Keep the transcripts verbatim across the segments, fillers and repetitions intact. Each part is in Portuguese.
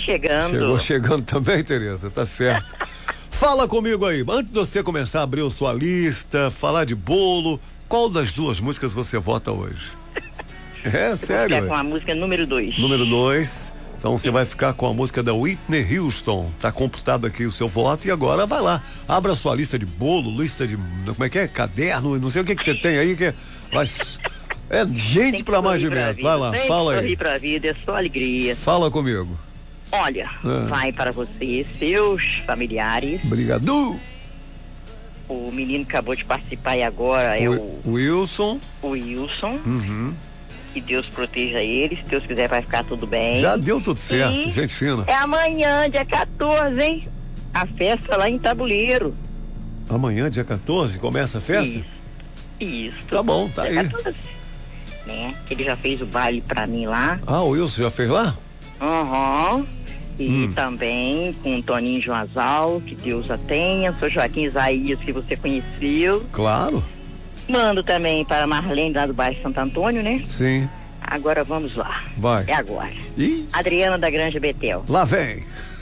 chegando. Chegou chegando também, Tereza, tá certo. Fala comigo aí, antes de você começar a abrir a sua lista, falar de bolo, qual das duas músicas você vota hoje? É, sério. Vou ficar com a música número dois. Número dois. Então você vai ficar com a música da Whitney Houston. Tá computado aqui o seu voto e agora vai lá. Abra a sua lista de bolo, lista de, como é que é? Caderno, não sei o que que você tem aí que vai... É gente pra mais de menos. Vai lá, fala aí. Sorrir pra vida, é só alegria. Fala comigo. Olha, Ah. vai para você, seus familiares. Obrigado. O menino que acabou de participar aí agora é o, O Wilson. o Wilson. Uhum. Que Deus proteja ele, se Deus quiser vai ficar tudo bem. Já deu tudo certo, E gente fina. é amanhã, dia quatorze, hein? A festa lá em Tabuleiro. Amanhã, dia quatorze, começa a festa? Isso. Isso. Tá bom, tá Dia aí. quatorze. Né? Que ele já fez o baile pra mim lá. Ah, o Wilson já fez lá? Aham. E Hum. também com o Toninho Joazal, que Deus a tenha. Sou Joaquim Isaías, que você conheceu. Claro. Mando também para Marlene, lá do bairro Santo Antônio, né? Sim. Agora vamos lá. Vai. É agora. Ih, Adriana da Granja Betel. lá vem.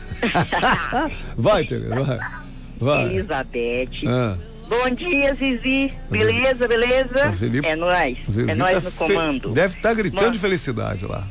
Vai, Tereza, vai. Vai. Elizabeth. Ah. Bom dia, Zizi. Beleza, beleza? A Zizi- É nóis. Zizi É nóis tá no fe- comando. Deve estar gritando Mano. de felicidade lá.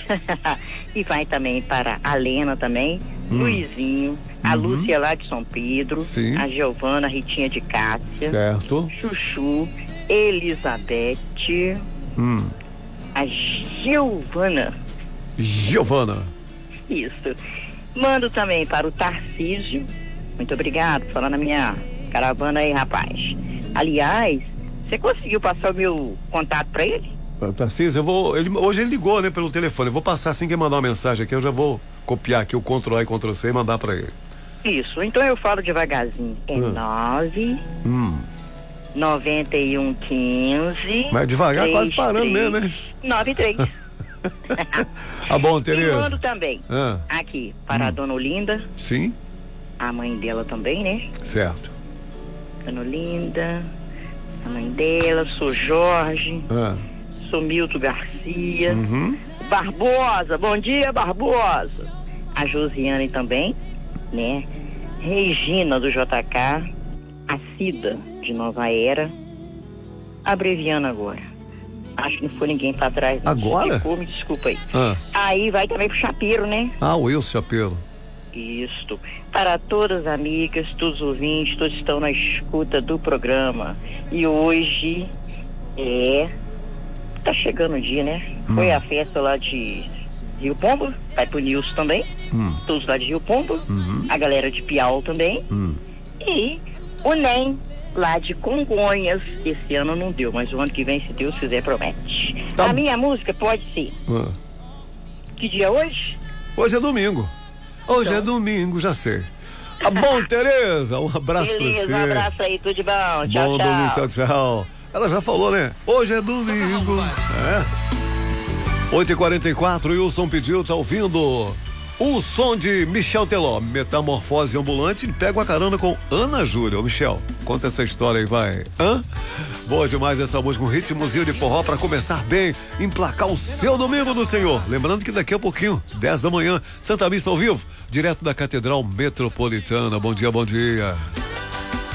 E vai também para a Lena também, Hum. Luizinho, a Lúcia lá de São Pedro, Sim. a Giovana, a Ritinha de Cássia, Certo. Chuchu, Elizabeth, Hum. a Giovana. Giovana. Isso. Mando também para o Tarcísio. Muito obrigado por falar na minha caravana aí, rapaz. Aliás, você conseguiu passar o meu contato para ele? Tarcísio, eu vou. Ele, hoje ele ligou, né, pelo telefone. Eu vou passar assim que ele mandar uma mensagem aqui, eu já vou copiar aqui o Ctrl A e Ctrl C e mandar pra ele. Isso, então eu falo devagarzinho. É Hum. nove Hum. noventa e um quinze. Mas devagar, quase parando mesmo, né? nove três. Tá bom, E Tereza. mando também Ah, aqui para a dona Olinda, sim, a mãe dela também, né? certo. Dona Olinda, a mãe dela, sou Jorge, Ah, sou Milton Garcia, uhum. Barbosa, bom dia, Barbosa. A Josiane também, né? Regina do J K, a Cida de Nova Era, abreviando agora. Acho que não foi ninguém pra trás. não. Agora? Ficou, me desculpa aí. Ah. Aí vai também pro Chapeiro, né? Ah, o Wilson Chapelo. Isto. Para todas as amigas, todos os ouvintes, todos estão na escuta do programa. E hoje é... Tá chegando o dia, né? Foi a festa lá de Rio Pombo, vai pro Nilson também. Hum. Todos lá de Rio Pombo. Uhum. A galera de Piau também. Hum. E o Nem, lá de Congonhas. Esse ano não deu, mas o ano que vem, se Deus quiser, promete. Tá. A minha música pode ser. Ah. Que dia é hoje? Hoje é domingo. Hoje Então. é domingo, já sei. Tá bom, Tereza? Um abraço pra Beleza, você. um abraço aí, tudo de bom. Tchau, Bom tchau. domingo, tchau, tchau. Ela já falou, né? Hoje é domingo. É. oito e quarenta e quatro, Wilson pediu, tá ouvindo o som de Michel Teló, Metamorfose Ambulante. Ele pega uma carona com Ana Júlia. Ô, Michel, conta essa história aí, vai. Hã? Boa demais essa música, um ritmozinho de forró pra começar bem, emplacar o seu domingo do Senhor. Lembrando que daqui a pouquinho, dez da manhã, Santa Missa ao vivo, direto da Catedral Metropolitana. Bom dia, bom dia.